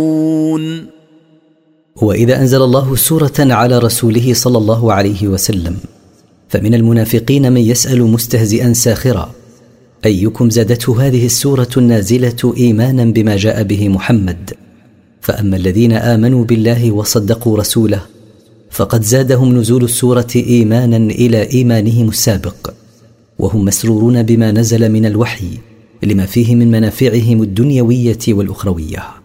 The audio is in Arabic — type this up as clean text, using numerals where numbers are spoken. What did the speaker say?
وإذا أنزل الله سورة على رسوله صلى الله عليه وسلم فمن المنافقين من يسأل مستهزئا ساخرا: أيكم زادته هذه السورة النازلة إيمانا بما جاء به محمد؟ فأما الذين آمنوا بالله وصدقوا رسوله فقد زادهم نزول السورة إيمانا إلى إيمانهم السابق، وهم مسرورون بما نزل من الوحي لما فيه من منافعهم الدنيوية والأخروية.